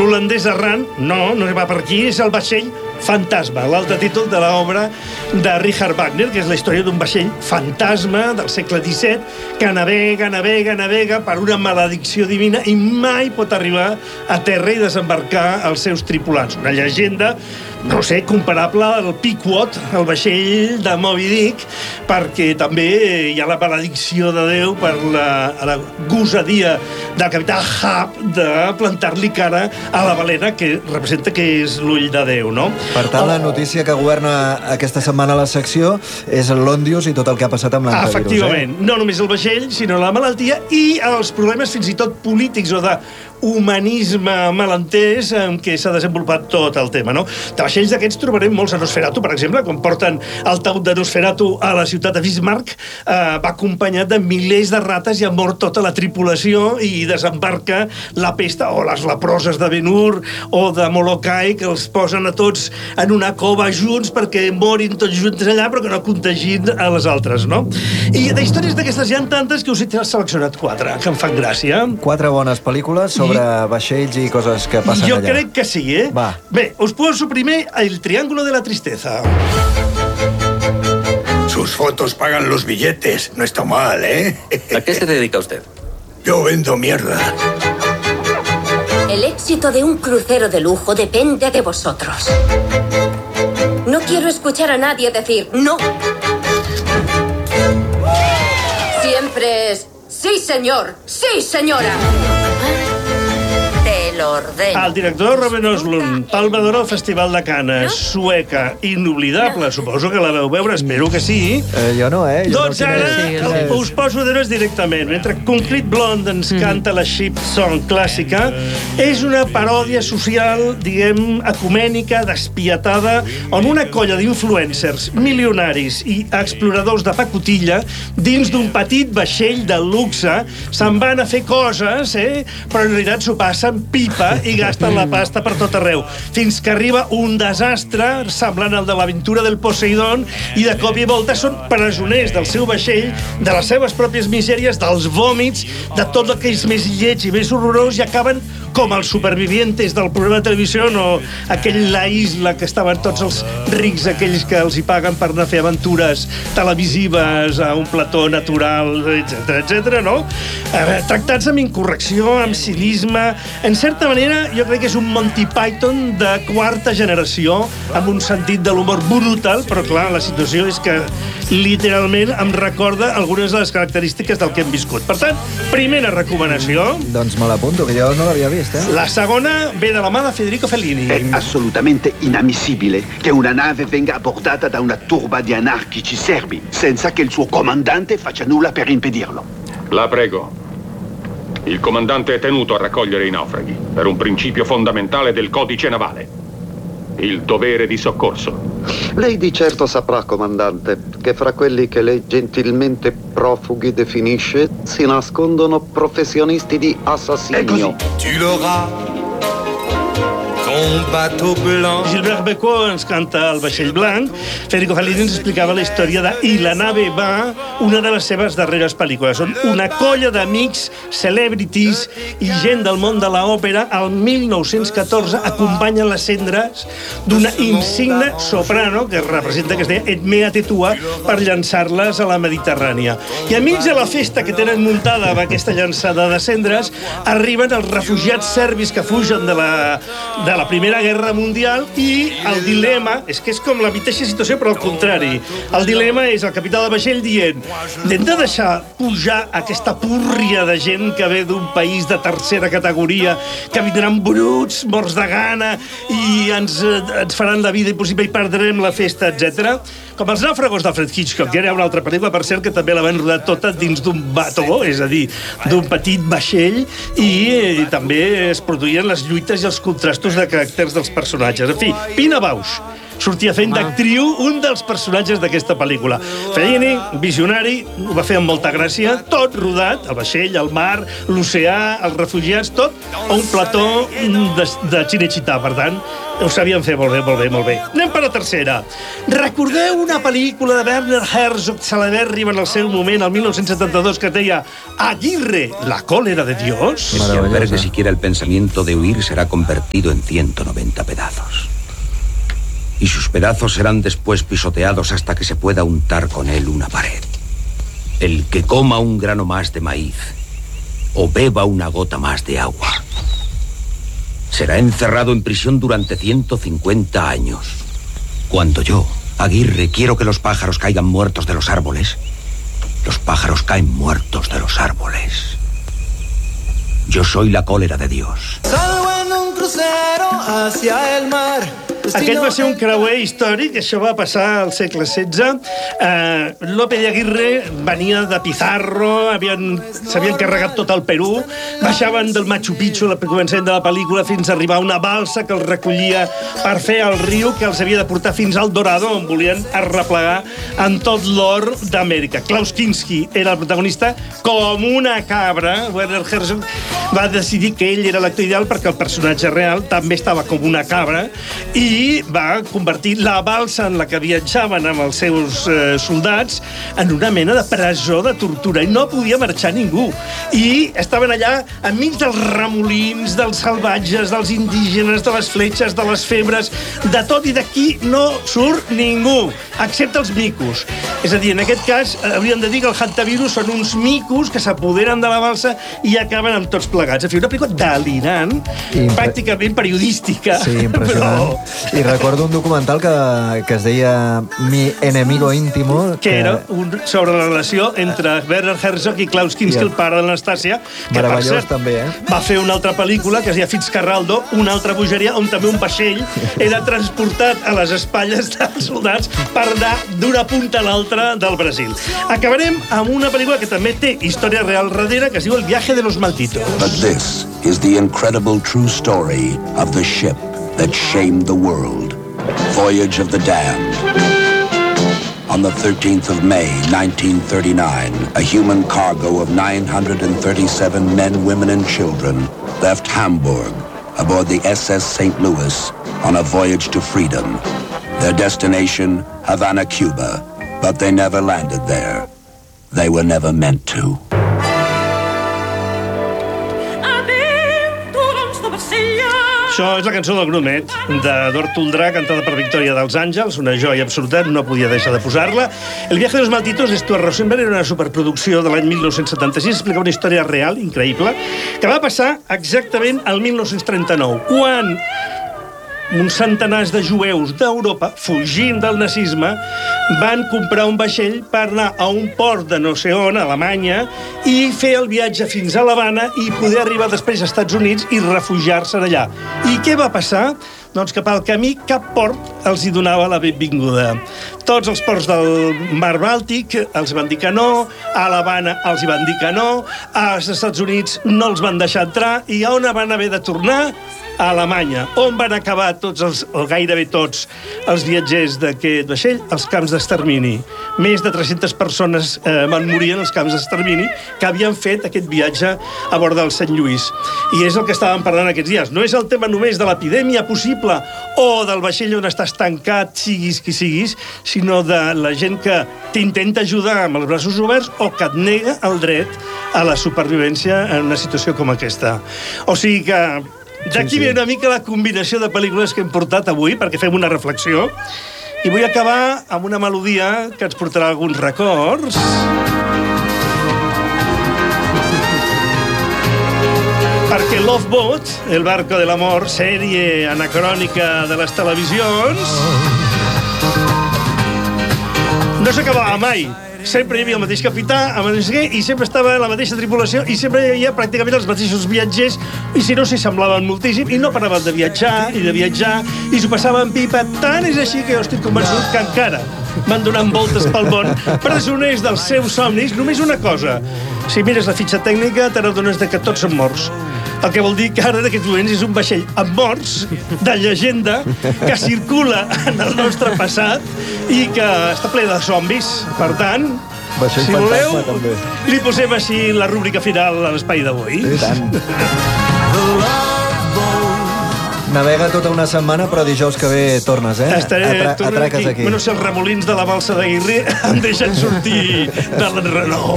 l'holandès errant, no va per aquí, és el vaixell fantasma, l'altre títol de l'obra de Richard Wagner, que és la història d'un vaixell fantasma del segle XVII que navega per una maledicció divina i mai pot arribar a terra i desembarcar els seus tripulants. Una llegenda, no sé, comparable al Pequod, el vaixell de Moby Dick, perquè també hi ha la maledicció de Déu per la gosadia del capità Ahab de plantar-li cara a la balena, que representa que és l'ull de Déu, no? Per tant, la notícia que governa aquesta setmana a la secció és l'Òndius i tot el que ha passat amb l'antivirus. Efectivament, no només el vaixell, sinó la malaltia i els problemes fins i tot polítics o de humanisme malentès en què s'ha desenvolupat tot el tema, no? De vaixells d'aquests trobarem molts a Nosferatu, per exemple, quan porten el taüt de Nosferatu a la ciutat de Bismarck, va acompanyat de milers de rates i ha mort tota la tripulació i desembarca la pesta o les leproses de Ben-Hur o de Molokai, que els posen a tots en una cova junts perquè morin tots junts allà però que no contagin a les altres, no? I d'històries d'aquestes hi ha tantes que us he seleccionat 4, que em fan gràcia. 4 bones pel·lícules sobre vaixells i coses que passen allà. Jo crec que sí, eh? Va. Bé, us poso primer El Triángulo de la Tristeza. Sus fotos pagan los billetes. No está mal, ¿eh? ¿A qué se dedica usted? Yo vendo mierda. El éxito de un crucero de lujo depende de vosotros. No quiero escuchar a nadie decir no. Siempre es sí, señor, sí, señora. Te lo ordeno. El director Ruben Östlund, Palma d'Or al Festival de Canes, sueca, inoblidable, suposo que la veu veure, espero que sí. Jo no, Doncs ara us poso d'herois directament. Mentre Concrete Blonde ens canta la Ship Song clàssica, és una paròdia social, diguem, ecumènica, despietada, on una colla d'influencers, milionaris i exploradors de pacotilla, dins d'un petit vaixell de luxe, se'n van a fer coses, però en realitat s'ho passen pipa i gasten la pasta per tot arreu, fins que arriba un desastre semblant al de l'aventura del Poseidon i de cop i volta són presoners del seu vaixell, de les seves pròpies misèries, dels vòmits, de tot el que és més lleig i més horrorós, i acaben com els supervivientes del programa de televisió o aquell La Isla, que estaven tots els rics, aquells que els hi paguen per anar a fer aventures televisives a un plató natural, etc, no? Tractats amb incorrecció, amb cinisme. En certa manera, jo crec que és un Monty Python de quarta generació, amb un sentit de l'humor brutal, però clar, la situació és que literalment em recorda algunes de les característiques del que hem viscut. Per tant, primera recomanació. Doncs me l'apunto, que jo no l'havia vist, La segona ve de la mà de Federico Fellini. È assolutamente inammissibile che una nave venga abbordata da una turba di anarchici serbi senza che il suo comandante faccia nulla per impedirlo. La prego. Il comandante è tenuto a raccogliere i naufraghi per un principio fondamentale del codice navale. Il dovere di soccorso. Lei di certo saprà, comandante, che fra quelli che lei gentilmente profughi definisce si nascondono professionisti di assassinio. Tu l'auras. Ton bateau blanc. Gilbert Bécaud ens canta El vaixell blanc. Federico Fellini ens explicava la història de I la nave va, una de les seves darreres pel·lícules. Són una colla d'amics, celebrities i gent del món de l'òpera al 1914 acompanyen les cendres d'una insigne soprano que representa, que es deia Edmea Tetua, per llançar-les a la Mediterrània. I enmig de la festa que tenen muntada amb aquesta llançada de cendres arriben els refugiats serbis que fugen de la Primera Guerra Mundial i el dilema, és que és com la mateixa situació però al contrari, el dilema és el capità de vaixell dient hem de deixar pujar aquesta púrria de gent que ve d'un país de tercera categoria, que vindran bruts, morts de gana i ens faran la vida impossible i perdrem la festa, etc. Com els nàufragos d'Alfred Hitchcock, que era una altra pel·lícula, per cert, que també la van rodar tota dins d'un bató, és a dir, d'un petit vaixell, i també es produïen les lluites i els contrastos de caràcters dels personatges. En fi, Pina Bausch, sortia fent d'actriu un dels personatges d'aquesta pel·lícula. Fellini, visionari, ho va fer amb molta gràcia, tot rodat, el vaixell, el mar, l'oceà, els refugiats, tot a un plató de Cinecittà, per tant, ho sabien fer molt bé, molt bé, molt bé. Anem per la tercera. Recordeu una pel·lícula de Werner Herzog, celebèrrima en el seu moment, el 1972, que es deia Aguirre, la cólera de Dios? Si albergue siquiera el pensamiento de huir, será convertido en 190 pedazos. Y sus pedazos serán después pisoteados hasta que se pueda untar con él una pared. El que coma un grano más de maíz o beba una gota más de agua será encerrado en prisión durante 150 años. Cuando yo, Aguirre, quiero que los pájaros caigan muertos de los árboles, los pájaros caen muertos de los árboles. Yo soy la cólera de Dios. Salgo en un crucero hacia el mar. Aquest va ser un creuer històric, això va passar al segle XVI. Lope de Aguirre venia de Pizarro, s'havien carregat tot el Perú, baixaven del Machu Picchu, al començament de la pel·lícula, fins a arribar a una balsa que els recollia per fer el riu que els havia de portar fins al Dorado, on volien arreplegar en tot l'or d'Amèrica. Klaus Kinski era el protagonista, com una cabra. Werner Herzog va decidir que ell era l'actor ideal perquè el personatge real també estava com una cabra i va convertir la balsa en la que viatjaven amb els seus soldats en una mena de presó de tortura i no podia marxar ningú. I estaven allà enmig dels remolins, dels salvatges, dels indígenes, de les fletxes, de les febres, de tot, i d'aquí no surt ningú, excepte els micos. És a dir, en aquest cas, hauríem de dir que el hantavirus són uns micos que s'apoderen de la balsa i acaben amb tots plegats. En fi, una pel·lícula delirant, pràcticament periodística. Sí, impressionant. Però... I recordo un documental que es deia Mi enemigo íntimo. Que era sobre la relació entre Werner Herzog i Klaus Kinski, el pare de l'Anastàcia, que, per cert, també, va fer una altra pel·lícula que es deia Fitzcarraldo, una altra bogeria, on també un vaixell era transportat a les espatlles dels soldats per anar d'una punta a l'altra del Brasil. Acabarem amb una pel·lícula que també té història real darrere, que es diu El viaje de los malditos. But this is the incredible true story of the ship that shamed the world. Voyage of the Damned. On the 13th of May, 1939, a human cargo of 937 men, women, and children left Hamburg aboard the SS St. Louis on a voyage to freedom. Their destination, Havana, Cuba, but they never landed there. They were never meant to. Això és la cançó del Grumet, d'Eduard Toldrà, cantada per Victòria dels Àngels, una joia absoluta, no podia deixar de posar-la. El viaje de los malditos de Stuart Rosenberg era una superproducció de l'any 1976, explica una història real, increïble, que va passar exactament al 1939, quan uns centenars de jueus d'Europa, fugint del nazisme, van comprar un vaixell per anar a un port de no sé on, a Alemanya, i fer el viatge fins a l'Havana i poder arribar després als Estats Units i refugiar-se allà. I què va passar? Doncs que pel camí cap port els hi donava la benvinguda. Tots els ports del Mar Bàltic els van dir que no, a l'Havana els hi van dir que no, als Estats Units no els van deixar entrar, i a on van haver de tornar? A Alemanya, on van acabar tots o gairebé tots els viatgers d'aquest vaixell? Els camps d'extermini. Més de 300 persones van morir en els camps d'extermini que havien fet aquest viatge a bord del Sant Lluís. I és el que estàvem parlant aquests dies. No és el tema només de l'epidèmia possible o del vaixell on estàs tancat, siguis qui siguis, sinó de la gent que t'intenta ajudar amb els braços oberts o que et nega el dret a la supervivència en una situació com aquesta. O sigui que d'aquí ve una mica la combinació de pel·lícules que hem portat avui, perquè fem una reflexió. I vull acabar amb una melodia que ens portarà alguns records. Perquè Love Boat, El barco de l'amor, sèrie anacrònica de les televisions, no s'acabava mai. Sempre hi havia el mateix capità, i sempre estava la mateixa tripulació, i sempre hi havia pràcticament els mateixos viatgers, i si no s'hi semblaven moltíssim, i no paraven de viatjar, i s'ho passaven pipa. Tant és així que jo estic convençut que encara van donant voltes pel món, presoners dels seus somnis. Només una cosa, si mires la fitxa tècnica, te n'adones que tots són morts. El que vol dir que ara, en aquests moments, és un vaixell amb morts de llegenda que circula en el nostre passat i que està ple de zombis. Per tant, vaixell si voleu, fantasma, també. li posem així la rúbrica final a l'espai d'avui. I tant. Navega tota una setmana, però dijous que ve tornes, eh? Torno Atraques aquí. Bueno, si els remolins de la balsa de Guirri em deixen sortir de l'enrenou.